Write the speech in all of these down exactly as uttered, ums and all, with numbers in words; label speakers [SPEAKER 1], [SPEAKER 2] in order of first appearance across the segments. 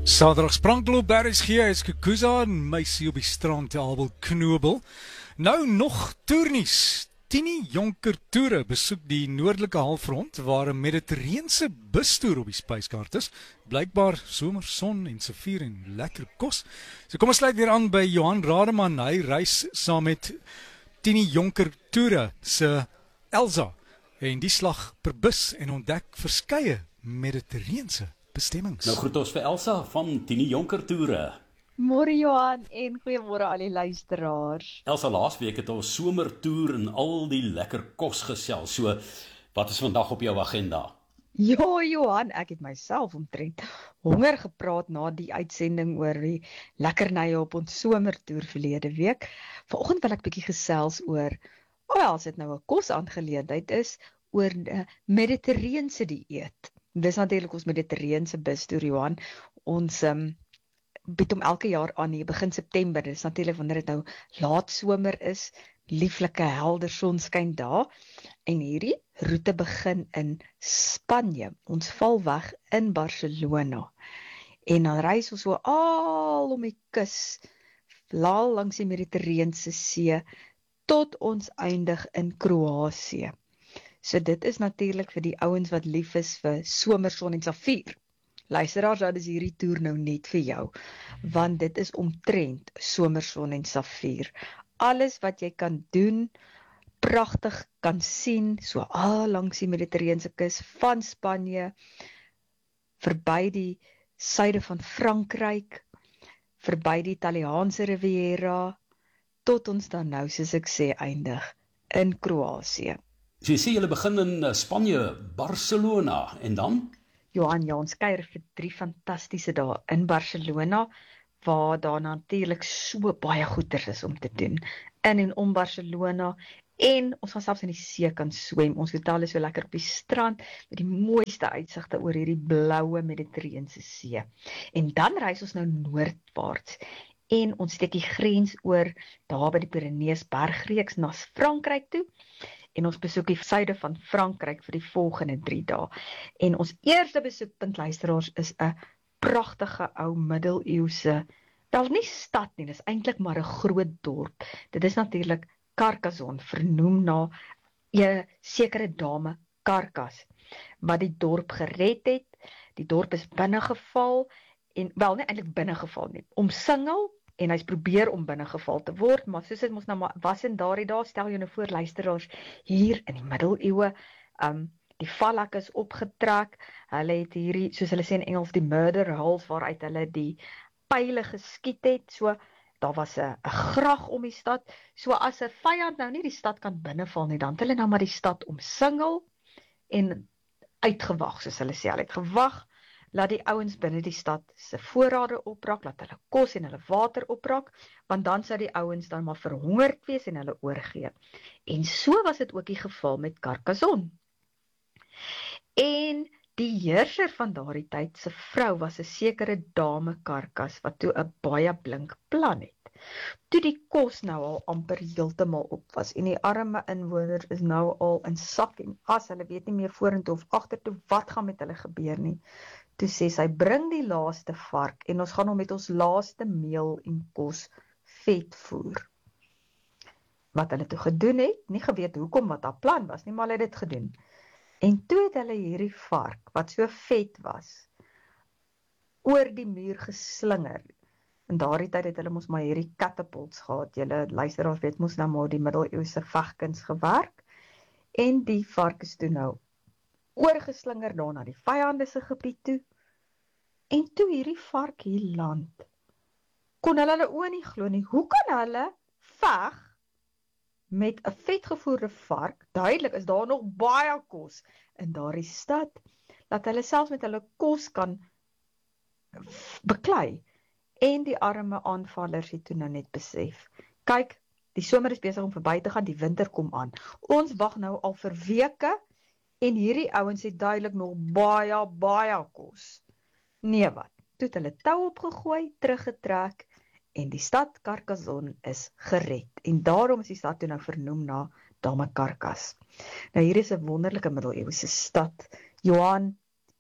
[SPEAKER 1] Saterdag sprankloop by R S G is Kukuza en meisie op die strand Abel Knobel. Nou nog toernies. Tini Jonker Toere besoek die noordelike halfrond waar 'n mediterrane bustoer op die spyskaart is. Blykbaar somer, son en safier en lekker kos. So kom ons sluit weer aan by Johan Rademan. Hy reis saam met Tini Jonker Toere se Elsa en die slag per bus en ontdek verskeie mediterrane bestemmings.
[SPEAKER 2] Nou groet ons vir Elsa van Tini Jonker Toere.
[SPEAKER 3] Môre Johan en goeiemôre al die luisteraars.
[SPEAKER 2] Elsa, laasweek het ons somertoer en al die lekker kos gesels. So, wat is vandag op jou agenda?
[SPEAKER 3] Ja Johan, ek het myself omtrent honger gepraat na die uitsending oor die lekkernye op ons somertoer verlede week. Vanoggend wil ek bietjie gesels oor, alhoewel as dit nou 'n kosaangeleentheid is, oor 'n mediterrane dieet. Dis natuurlik ons mediterrane bustoer Johan. Ons um, bied hom elke jaar aan hier begin September. Dis natuurlik wanneer dit nou laat somer is, lieflike helder sonskyn daar. En hierdie roete begin in Spanje. Ons val weg in Barcelona. En dan reis ons so al om die kus, laal langs die Mediterrane See, tot ons eindig in Kroasie. So dit is natuurlik vir die ouens wat lief is vir somerson en safier. Luisteraars, dat is hierdie toer nou net vir jou, want dit is omtrent somerson en safier. Alles wat jy kan doen, pragtig kan sien, so al langs die Mediterrane kus, van Spanje, verby die suide van Frankryk, verby die Italiaanse Riviera, tot ons dan nou, soos ek sê, eindig in Kroasie.
[SPEAKER 2] So jy sê julle begin in Spanje, Barcelona, en dan?
[SPEAKER 3] Johan, ja, ons kuier vir drie fantastiese dae in Barcelona, waar daar natuurlik so baie goeders is om te doen. In en om Barcelona, en ons gaan selfs in die see kan swem. Ons hotel is so lekker op die strand, met die mooiste uitsigte oor hierdie blaue Mediterrane See. En dan reis ons nou noordwaarts, en ons steek die grens oor, daar by die Pyrenees bergreeks na Frankryk toe, en ons besoek die suide van Frankryk vir die volgende drie dae. En ons eerste besoekpunt, luisteraars, is 'n pragtige ou middeleeuse, wel nie stad nie, dis eintlik maar 'n groot dorp. Dit is natuurlik Carcassonne, vernoem na 'n sekere dame Carcass, wat die dorp gered het. Die dorp is binnegeval, en wel nie eintlik binnegeval nie, omsingel, en hy's probeer om binnegeval te word, maar soos dit mos nou was in daardie dae, stel jy nou voor luisteraars, hier in die middeleeue, um, die valhek is opgetrek, hulle het hierdie, soos hulle sê in Engels, die murder holes, waaruit hulle die pyle geskiet het, so, daar was 'n grag om die stad, so as 'n vyand nou nie die stad kan binneval nie, dan het hulle nou maar die stad omsingel, en uitgewag, soos hulle sê, hulle het gewag, laat die ouens binne die stad se voorrade oprak, laat hulle kos en hulle water oprak, want dan sou die ouens dan maar verhongerd wees en hulle oorgee. En so was dit ook die geval met Carcassonne. En die heerser van daardie tyd se vrou was 'n sekere dame Carcass, wat toe 'n baie blink plan het. Toe die kos nou al amper heeltemal op was, en die arme inwoners is nou al in sak en as, hulle weet nie meer vorentoe of agtertoe wat gaan met hulle gebeur nie. Toe sê sy, bring die laaste vark, en ons gaan hom met ons laaste meel en kos vet voer. Wat hulle toe gedoen het, nie geweet hoekom wat haar plan was nie, maar hulle het dit gedoen. En toe het hulle hierdie vark, wat so vet was, oor die muur geslinger. In daardie tyd het hulle mos maar hierdie catapults gehad. Julle luisteraars weet mos nou maar die middeleeuse vegkuns gewerk. En die vark is toe nou oorgeslinger daar na die vyande se gebied toe. En toe hierdie vark hier land, kon hulle hulle oë nie glo nie. Hoe kan hulle veg met 'n vetgevoerde vark? Duidelik is daar nog baie kos in daardie stad, dat hulle selfs met hulle kos kan beklei. En die arme aanvallers het toe nou net besef, kyk, die somer is besig om verby te gaan, die winter kom aan. Ons wag nou al vir weke, en hierdie ouens het duidelik nog baie, baie kos. Nee wat, toe het hulle tou opgegooi, teruggetrek, en die stad Carcassonne is gered. En daarom is die stad toe nou vernoem na Dame Carcass. Nou hier is 'n wonderlike middeleeuse stad. Johan,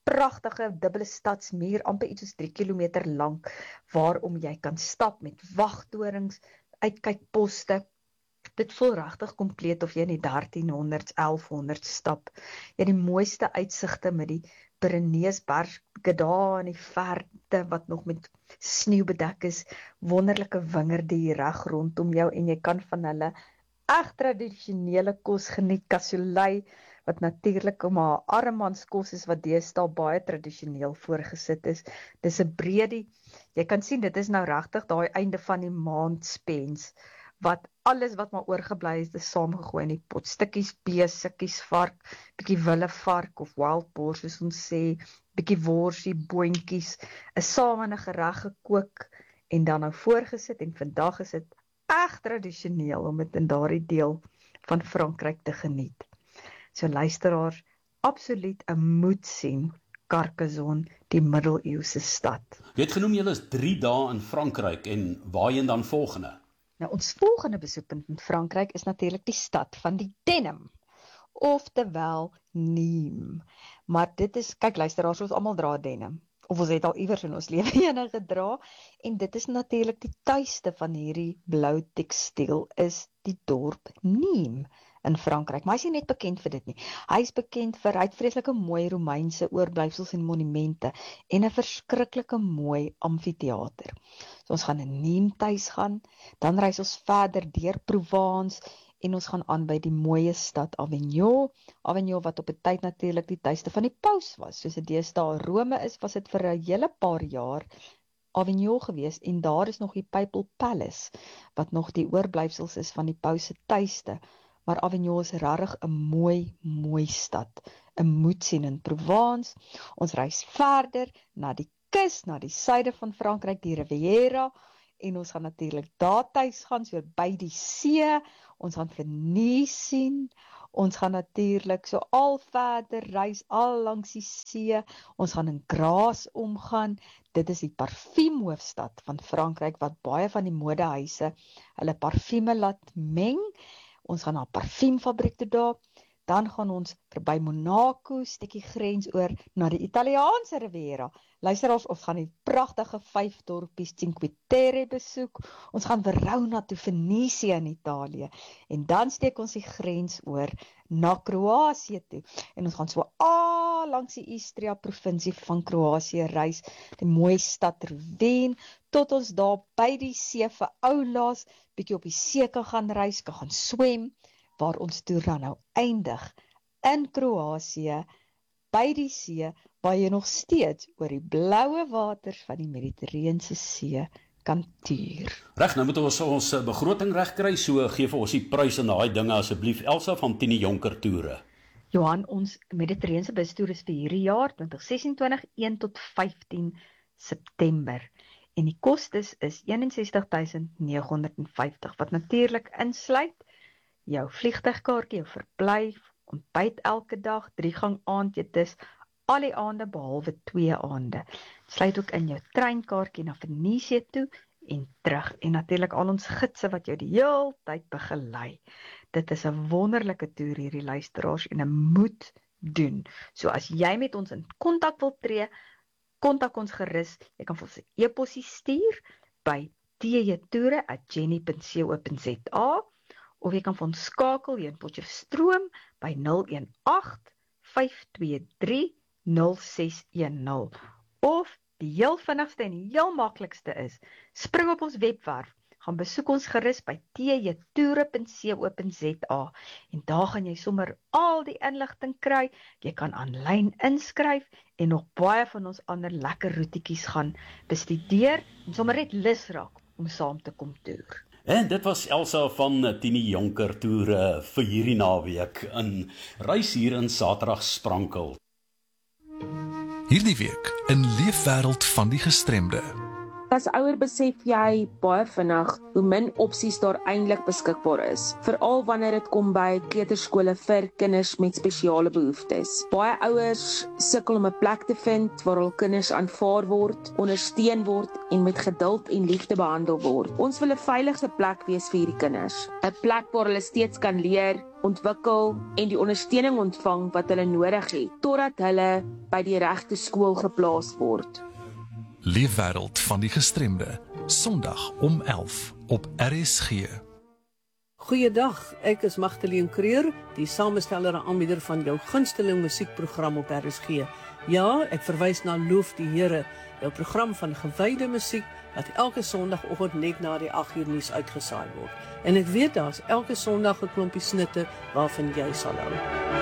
[SPEAKER 3] pragtige dubbele stadsmuur, amper iets soos drie kilometer lank, waarom jy kan stap met wagtorings, uitkykposte. Dit voel regtig kompleet of jy in die dertienhonderds, elfhonderds stap. Jy het die mooiste uitsigte met die Pyreneesberge daar in die verte wat nog met sneeu bedek is, wonderlike wingerde hier reg rondom jou en jy kan van hulle echt tradisionele kos geniet, cassoulet, wat natuurlik om haar armmanskos is wat deesdae baie tradisioneel voorgesit is. Dis 'n breedie. Jy kan sien dit is nou regtig daai einde van die maand spens wat alles wat maar oorgebly is, is saamgegooi in die pot. Stukkies bees, stukkies vark, bietjie wille vark of wild boar soos ons sê, bietjie worsie, boontjies, is saam in 'n gereg gekook en dan nou voorgesit en vandag is dit echt tradisioneel om dit in daardie deel van Frankryk te geniet. So luisteraars, absoluut 'n moet sien Carcassonne, die middeleeuse stad.
[SPEAKER 2] Jy het genoem julle is drie dae in Frankryk en waarheen dan volgende?
[SPEAKER 3] Nou, ons volgende besoekpunt in Frankryk is natuurlik die stad van die denim, oftewel Nîmes. Maar dit is, kyk luisteraars, ons almal dra denim, of ons het al iewers in ons lewe ene gedra, en dit is natuurlik die tuiste van hierdie blou tekstiel, is die dorp Nîmes in Frankryk, maar hy is nie net bekend vir dit nie. Hy is bekend vir, hy het vreeslike mooi Romeinse oorblyfsels en monumente, en 'n verskriklike mooi amfitheater. So ons gaan in Nîmes tuis gaan, dan reis ons verder deur Provence, en ons gaan aan by die mooie stad Avignon, Avignon wat op 'n tyd natuurlik die tuiste van die paus was, soos dit deesdae Rome is, was dit vir 'n hele paar jaar Avignon gewees, en daar is nog die Papal Palace, wat nog die oorblyfsels is van die paus se tuiste, maar Avignon is regtig 'n mooi, mooi stad, 'n moet sien in Provence. Ons reis verder na die kus, na die suide van Frankryk, die Riviera, en ons gaan natuurlik daar tuis gaan, so by die see, ons gaan Venise sien, ons gaan natuurlik so al verder reis, al langs die see, ons gaan in Grasse omgaan, dit is die parfuumhoofstad van Frankryk, wat baie van die modehuise hulle parfume laat meng, ons gaan na 'n parfuumfabriek toe daar, dan gaan ons verby Monaco, stukkie grens oor na die Italiaanse Riviera. Luisteraars, ons gaan die pragtige vyf dorpies Cinque Terre besoek, ons gaan Verona toe, Venesië in Italië, en dan steek ons die grens oor na Kroasië toe, en ons gaan so al langs die Istria provinsie van Kroasië reis, die mooie stad Rouen, tot ons daar by die see vir oulaas, bietjie op die see kan gaan reis, kan gaan swem, waar ons toer dan nou eindig in Kroasië, by die see, waar jy nog steeds oor die blaue waters van die Mediterrane See kan tuur.
[SPEAKER 2] Reg, nou moet ons ons begroting reg kry, so gee vir ons die pryse en daai dinge asseblief. Elsa van Tini Jonker Toere.
[SPEAKER 3] Johan, ons Mediterrane bustoer is vir hierdie jaar twintig sesentwintig, een tot vyftien September. En die kostes is eenensestig duisend nege honderd vyftig, wat natuurlik insluit jou vliegtuigkaartjie, jou verblyf, ontbyt elke dag, drie gang aandete, al die aande behalwe twee aande. Sluit ook in jou treinkaartjie na Venesië toe en terug. En natuurlik al ons gidse wat jou die hele tyd begelei. Dit is 'n wonderlike toer hierdie luisteraars en 'n moet doen. So as jy met ons in kontak wil tree, kontak ons gerus. Jy kan vir ons 'n e-posie stuur by t j toere at jenny punt co punt za of jy kan vir ons skakel hier in Potchefstroom by nul een agt vyf twee drie nul ses een nul. Of die heel vinnigste en die heel maklikste is, spring op ons webwerf, gaan besoek ons gerus by t j toere punt co punt za en daar gaan jy sommer al die inligting kry, jy kan aanlyn inskryf en nog baie van ons ander lekker roetjies gaan bestudeer en sommer net lus raak om saam te kom toer.
[SPEAKER 2] En dit was Elsa van Tini Jonker Toere vir hierdie naweek in reis hier in Saterdag Sprankel.
[SPEAKER 4] Hierdie week in Leefwêreld van die Gestremde.
[SPEAKER 5] As ouer besef jy baie vinnig hoe min opsies daar eintlik beskikbaar is, veral wanneer dit kom by kleuterskole vir kinders met spesiale behoeftes. Baie ouers sukkel om 'n plek te vind waar hul kinders aanvaar word, ondersteun word en met geduld en liefde behandel word. Ons wil 'n veilige plek wees vir hierdie kinders, 'n plek waar hulle steeds kan leer, ontwikkel en die ondersteuning ontvang wat hulle nodig het, totdat hulle by die regte skool geplaas word.
[SPEAKER 4] Leefwêreld van die gestremde, Sondag om elf op R S G.
[SPEAKER 6] Goeiedag, ek is Magdalene Creer, die samesteller en aanbieder van jou gunsteling musiekprogram op R S G. Ja, ek verwys na Loof die Here, jou program van gewyde musiek wat elke Sondagoggend net na die agt uur nuus uitgesaai word. En ek weet daar's elke Sondag 'n klompie snitte waarvan jy sal hou.